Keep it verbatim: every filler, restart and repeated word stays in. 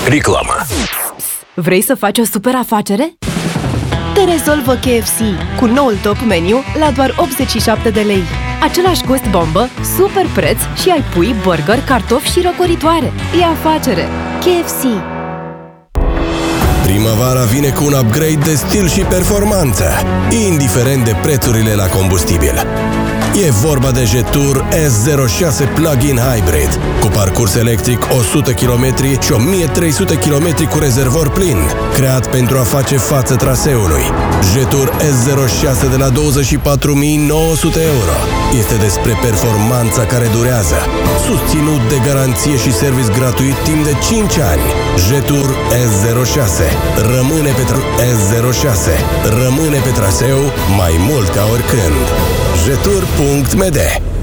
Reclamă. Vrei să faci o super afacere? Te rezolvă K F C cu noul top meniu la doar optzeci și șapte de lei. Același gust bombă, super preț și ai pui, burger, cartofi și răcoritoare. E afacere! K F C. Primăvara vine cu un upgrade de stil și performanță, indiferent de prețurile la combustibil. E vorba de Jetour S zero șase Plug-in Hybrid, cu parcurs electric o sută kilometri și o mie trei sute kilometri cu rezervor plin, creat pentru a face față traseului. Jetour S zero șase de la douăzeci și patru mii nouă sute euro. Este despre performanța care durează, susținut de garanție și service gratuit timp de cinci ani. Jetour S zero șase rămâne pe tra- S zero șase rămâne pe traseu mai mult ca oricând. Jetour punct m d